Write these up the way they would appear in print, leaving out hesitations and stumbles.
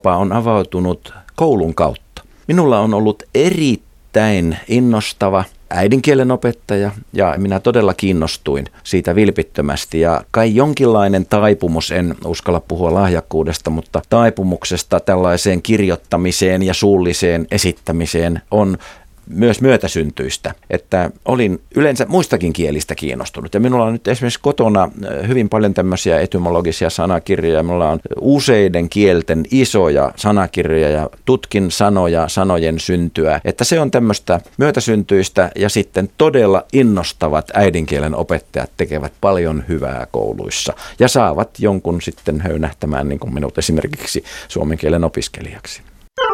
on avautunut koulun kautta. Minulla on ollut erittäin innostava äidinkielen opettaja ja minä todella kiinnostuin siitä vilpittömästi ja kai jonkinlainen taipumus, en uskalla puhua lahjakkuudesta, mutta taipumuksesta tällaiseen kirjoittamiseen ja suulliseen esittämiseen on myös myötäsyntyistä, että olin yleensä muistakin kielistä kiinnostunut. Ja minulla on nyt esimerkiksi kotona hyvin paljon tämmöisiä etymologisia sanakirjoja. Minulla on useiden kielten isoja sanakirjoja ja tutkin sanoja, sanojen syntyä. Että se on tämmöistä myötäsyntyistä ja sitten todella innostavat äidinkielen opettajat tekevät paljon hyvää kouluissa ja saavat jonkun sitten höynähtämään niin kuin minut esimerkiksi suomen kielen opiskelijaksi.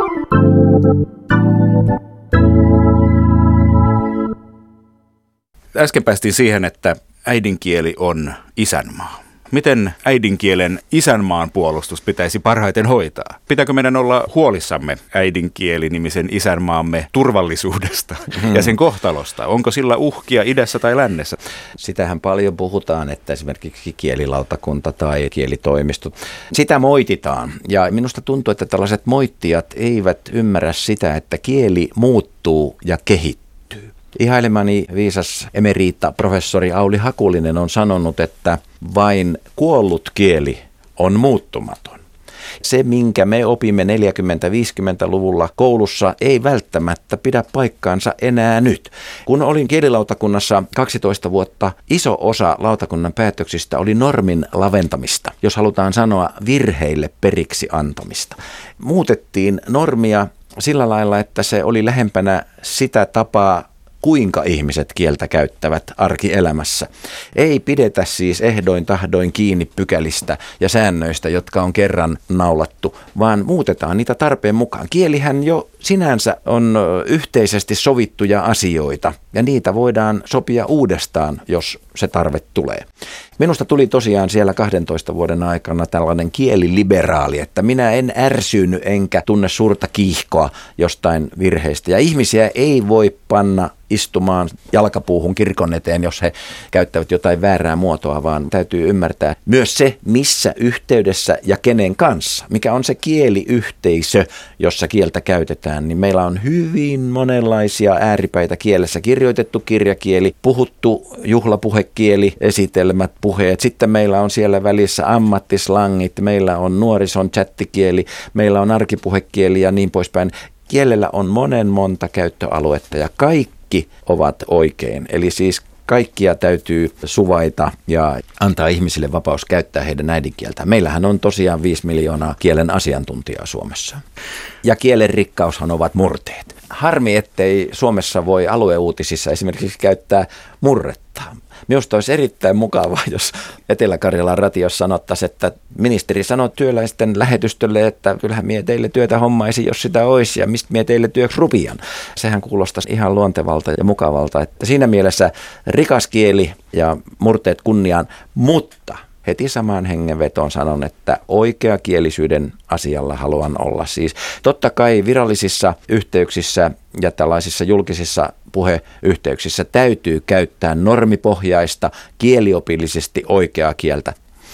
Äsken päästiin siihen, että äidinkieli on isänmaa. Miten äidinkielen isänmaan puolustus pitäisi parhaiten hoitaa? Pitääkö meidän olla huolissamme äidinkieli-nimisen isänmaamme turvallisuudesta ja sen kohtalosta? Onko sillä uhkia idässä tai lännessä? Sitähän paljon puhutaan, että esimerkiksi kielilautakunta tai kielitoimistot, sitä moititaan. Ja minusta tuntuu, että tällaiset moittijat eivät ymmärrä sitä, että kieli muuttuu ja kehittyy. Ihailemani viisas professori Auli Hakulinen on sanonut, että vain kuollut kieli on muuttumaton. Se, minkä me opimme 40-50-luvulla koulussa, ei välttämättä pidä paikkaansa enää nyt. Kun olin kielilautakunnassa 12 vuotta, iso osa lautakunnan päätöksistä oli normin laventamista, jos halutaan sanoa virheille periksi antamista. Muutettiin normia sillä lailla, että se oli lähempänä sitä tapaa, kuinka ihmiset kieltä käyttävät arkielämässä. Ei pidetä siis ehdoin tahdoin kiinni pykälistä ja säännöistä, jotka on kerran naulattu, vaan muutetaan niitä tarpeen mukaan. Kielihän jo sinänsä on yhteisesti sovittuja asioita ja niitä voidaan sopia uudestaan, jos se tarve tulee. Minusta tuli tosiaan siellä 12 vuoden aikana tällainen kieliliberaali, että minä en ärsynyt enkä tunne suurta kiihkoa jostain virheistä. Ja ihmisiä ei voi panna istumaan jalkapuuhun kirkon eteen, jos he käyttävät jotain väärää muotoa, vaan täytyy ymmärtää myös se, missä yhteydessä ja kenen kanssa. Mikä on se kieliyhteisö, jossa kieltä käytetään, niin meillä on hyvin monenlaisia ääripäitä kielessä. Kirjoitettu kirjakieli, puhuttu juhlapuhekieli, esitelmät, puheet. Sitten meillä on siellä välissä ammattislangit, meillä on nuorison chattikieli, meillä on arkipuhekieli ja niin poispäin. Kielellä on monta käyttöaluetta ja kaikki ovat oikein. Eli siis kaikkia täytyy suvaita ja antaa ihmisille vapaus käyttää heidän äidinkieltään. Meillähän on tosiaan 5 miljoonaa kielen asiantuntijaa Suomessa. Ja kielen rikkaushan ovat murteet. Harmi, ettei Suomessa voi alueuutisissa esimerkiksi käyttää murretta. Minusta olisi erittäin mukavaa, jos Etelä-Karjalan radiossa sanottaisiin, että ministeri sanoi työläisten lähetystölle, että kyllähän mie teille työtä hommaisi, jos sitä olisi, ja mistä mie teille työksi rupian. Sehän kuulostaisi ihan luontevalta ja mukavalta, että siinä mielessä rikas kieli ja murteet kunniaan, mutta heti samaan hengenvetoon sanon, että oikeakielisyyden asialla haluan olla. Siis totta kai virallisissa yhteyksissä ja tällaisissa julkisissa puheyhteyksissä täytyy käyttää normipohjaista, kieliopillisesti oikeaa kieltä.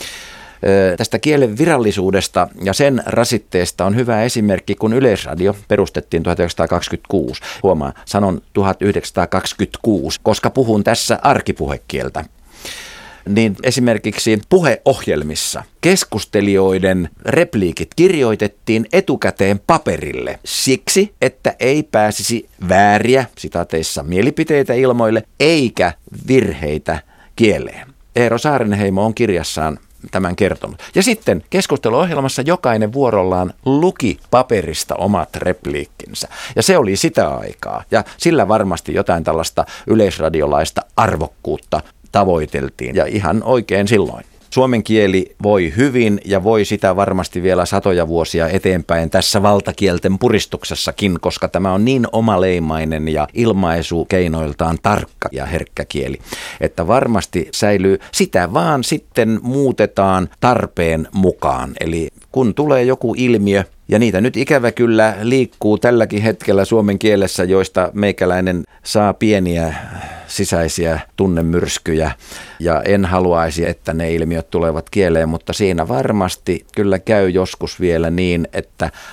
Tästä kielen virallisuudesta ja sen rasitteesta on hyvä esimerkki, kun Yleisradio perustettiin 1926. Huomaa, sanon 1926, koska puhun tässä arkipuhekieltä. Niin esimerkiksi puheohjelmissa keskustelijoiden repliikit kirjoitettiin etukäteen paperille siksi, että ei pääsisi vääriä, sitaateissa, mielipiteitä ilmoille, eikä virheitä kieleen. Eero Saarenheimo on kirjassaan tämän kertonut. Ja sitten keskusteluohjelmassa jokainen vuorollaan luki paperista omat repliikkinsä. Ja se oli sitä aikaa. Ja sillä varmasti jotain tällaista yleisradiolaista arvokkuutta tavoiteltiin ja ihan oikein silloin. Suomen kieli voi hyvin ja voi sitä varmasti vielä satoja vuosia eteenpäin tässä valtakielten puristuksessakin, koska tämä on niin omaleimainen ja ilmaisukeinoiltaan tarkka ja herkkä kieli, että varmasti säilyy. Sitä vaan sitten muutetaan tarpeen mukaan. Eli kun tulee joku ilmiö, ja niitä nyt ikävä kyllä liikkuu tälläkin hetkellä suomen kielessä, joista meikäläinen saa pieniä sisäisiä tunnemyrskyjä ja en haluaisi, että ne ilmiöt tulevat kieleen, mutta siinä varmasti kyllä käy joskus vielä niin, että